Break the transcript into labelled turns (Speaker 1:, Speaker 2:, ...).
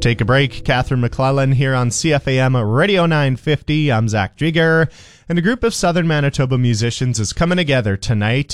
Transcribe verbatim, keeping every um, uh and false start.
Speaker 1: take a break. Catherine McClellan here on C F A M Radio nine fifty. I'm Zach Jigger, and a group of Southern Manitoba musicians is coming together tonight